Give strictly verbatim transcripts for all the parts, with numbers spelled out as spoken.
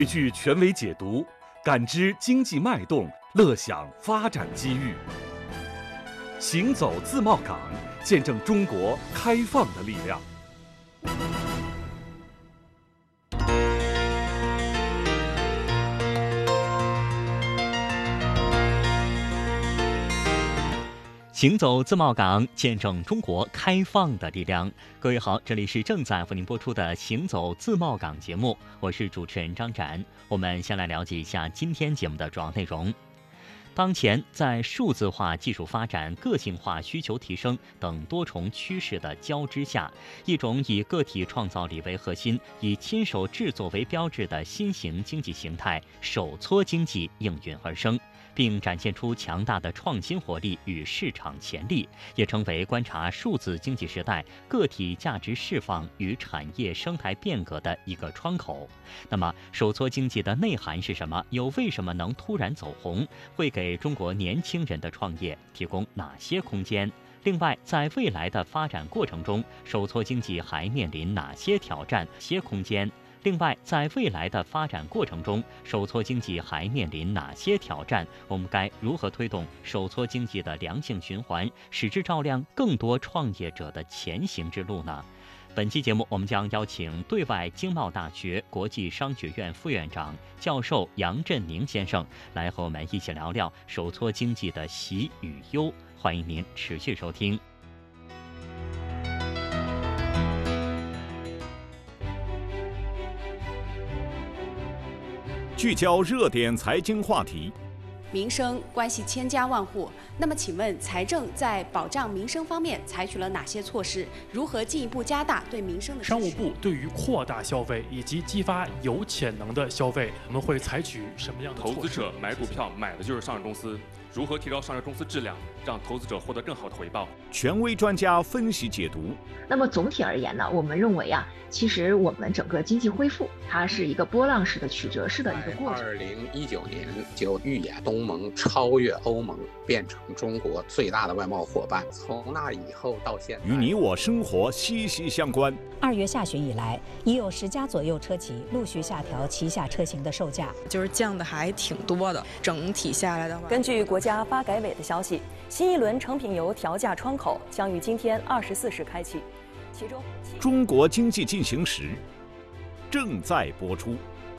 汇聚权威解读，感知经济脉动，乐享发展机遇。行走自贸港，见证中国开放的力量。 行走自贸港，见证中国开放的力量。各位好，这里是正在为您播出的行走自贸港节目，我是主持人张展。我们先来了解一下今天节目的主要内容。当前在数字化技术发展、个性化需求提升等多重趋势的交织下，一种以个体创造力为核心、以亲手制作为标志的新型经济形态——手搓经济应运而生，并展现出强大的创新活力与市场潜力，也成为观察数字经济时代个体价值释放与产业生态变革的一个窗口。那么，手搓经济的内涵是什么？又为什么能突然走红？会给中国年轻人的创业提供哪些空间？另外，在未来的发展过程中，手搓经济还面临哪些挑战、些空间？另外，在未来的发展过程中，手搓经济还面临哪些挑战？我们该如何推动手搓经济的良性循环，使之照亮更多创业者的前行之路呢？本期节目，我们将邀请对外经贸大学国际商学院副院长、教授杨振宁先生来和我们一起聊聊手搓经济的喜与忧。欢迎您持续收听。 聚焦热点财经话题， 民生关系千家万户，那么请问财政在保障民生方面采取了哪些措施？如何进一步加大对民生的支持？ 商务部对于扩大消费以及激发有潜能的消费，我们会采取什么样的措施？ 投资者买股票买的就是上市公司，如何提高上市公司质量，让投资者获得更好的回报？ 权威专家分析解读。 那么总体而言呢，我们认为啊，其实我们整个经济恢复，它是一个波浪式的、曲折式的一个过程。 二零一九年就预演东盟超越欧盟，变成中国最大的外贸伙伴。从那以后到现在， 与你我生活息息相关。 二月下旬以来，已有十家左右车企陆续下调旗下车型的售价， 就是降的还挺多的。整体下来的话， 根据国家发改委的消息，新一轮成品油调价窗口将于今天二十四时开启。其中， 中国经济进行时正在播出。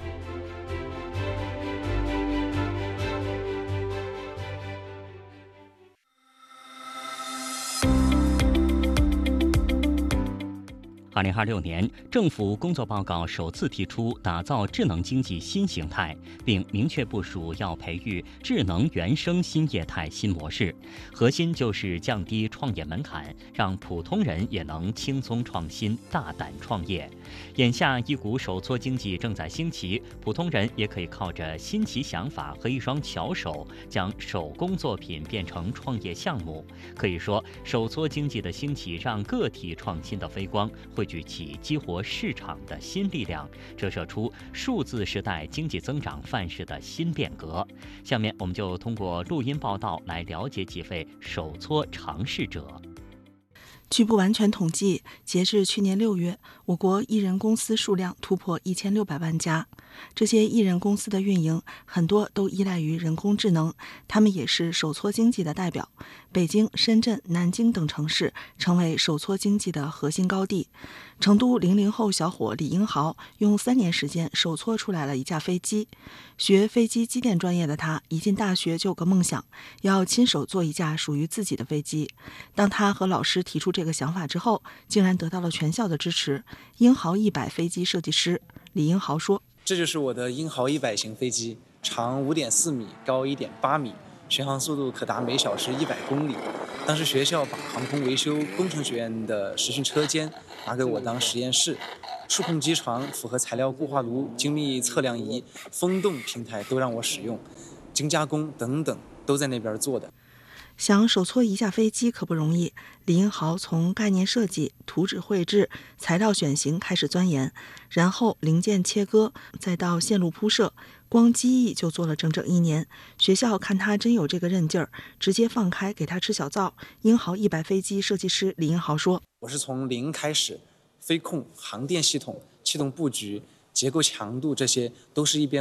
二零二六年，政府工作报告首次提出打造智能经济新形态，并明确部署要培育智能原生新业态新模式，核心就是降低创业门槛，让普通人也能轻松创新、大胆创业。眼下，一股手搓经济正在兴起，普通人也可以靠着新奇想法和一双巧手，将手工作品变成创业项目。可以说，手搓经济的兴起，让个体创新的飞光汇聚起激活市场的新力量，折射出数字时代经济增长范式的新变革。下面我们就通过录音报道来了解几位手搓尝试者。 据不完全统计，截至去年六月，我国艺人公司数量突破一千六百万家。这些艺人公司的运营很多都依赖于人工智能，他们也是手搓经济的代表。北京、深圳、南京等城市成为手搓经济的核心高地。成都零零后小伙李英豪用三年时间手搓出来了一架飞机。学飞机机电专业的他，一进大学就有个梦想，要亲手做一架属于自己的飞机。当他和老师提出这个想法之后，竟然得到了全校的支持。英豪一百飞机设计师李英豪说：“ 这就是我的英豪一百型飞机，长五点四米，高一点八米，巡航速度可达每小时一百公里。当时学校把航空维修工程学院的实训车间拿给我当实验室，触控机床、复合材料固化炉、精密测量仪、风洞平台都让我使用，精加工等等都在那边做的。” 想手搓一架飞机可不容易，李英豪从概念设计、图纸绘制、材料选型开始钻研，然后零件切割，再到线路铺设，光机翼就做了整整一年。学校看他真有这个韧劲儿，直接放开给他吃小灶。英豪一百飞机设计师李英豪说：“ 我是从零开始，飞控、航电系统、气动布局、 结构强度，这些都是一边